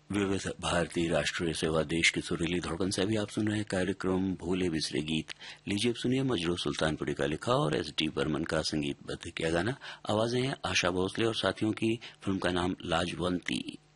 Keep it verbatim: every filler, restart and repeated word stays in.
विविध भारतीय राष्ट्रीय सेवा देश की सुरीली धड़कन से भी आप सुन रहे हैं कार्यक्रम भूले बिसरे गीत। लीजिए अब सुनिए मजरू सुल्तानपुरी का लिखा और एस डी बर्मन का संगीतबद्ध किया गाना। आवाजें हैं आशा भोसले और साथियों की। फिल्म का नाम लाजवंती।